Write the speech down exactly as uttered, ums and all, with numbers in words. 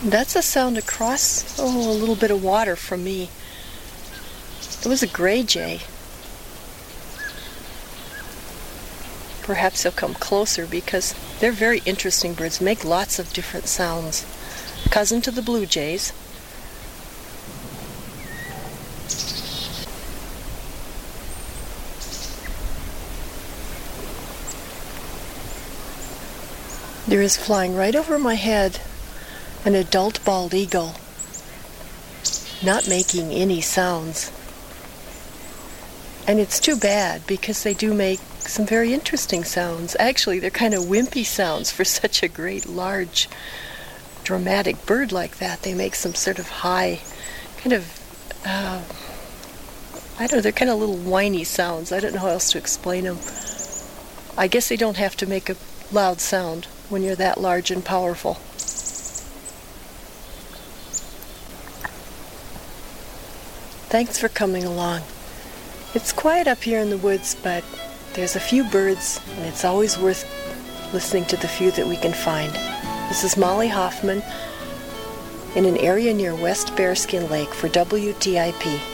That's a sound across, oh, a little bit of water from me. It was a gray jay. Perhaps he'll come closer because they're very interesting birds, make lots of different sounds. Cousin to the blue jays. There is flying right over my head an adult bald eagle, not making any sounds. And it's too bad because they do make some very interesting sounds. Actually, they're kind of wimpy sounds for such a great, large, dramatic bird like that. They make some sort of high, kind of, uh, I don't know, they're kind of little whiny sounds. I don't know how else to explain them. I guess they don't have to make a loud sound when you're that large and powerful. Thanks for coming along. It's quiet up here in the woods, but there's a few birds, and it's always worth listening to the few that we can find. This is Molly Hoffman in an area near West Bearskin Lake for W T I P.